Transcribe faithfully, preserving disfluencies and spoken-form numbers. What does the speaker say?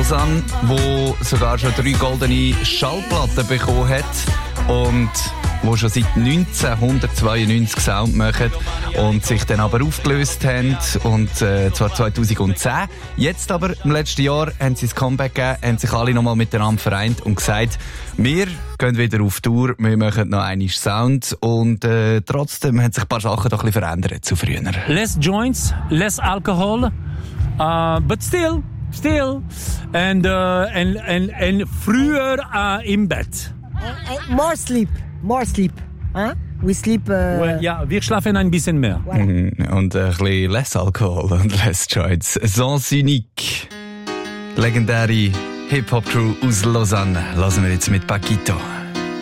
Lausanne, wo sogar schon drei goldene Schallplatten bekommen hat und wo schon seit neunzehnhundertzweiundneunzig Sound machen und sich dann aber aufgelöst haben, und äh, zwar zweitausendzehn. Jetzt aber, im letzten Jahr, haben sie das Comeback gegeben, haben sich alle nochmal miteinander vereint und gesagt, wir gehen wieder auf Tour, wir machen noch einmal Sound, und äh, trotzdem haben sich ein paar Sachen doch ein bisschen verändert zu früher. Less joints, less alcohol, uh, but still, still, and, uh, and, and, and früher uh, im Bett. Uh, uh, more sleep. More sleep. Huh? We sleep... Uh... Well, ja, wir schlafen ein bisschen mehr. Voilà. Mhm. Und ein bisschen less Alkohol und less Joints. Sens Unique. Legendäre Hip-Hop-Crew aus Lausanne. Lassen wir jetzt mit Paquito.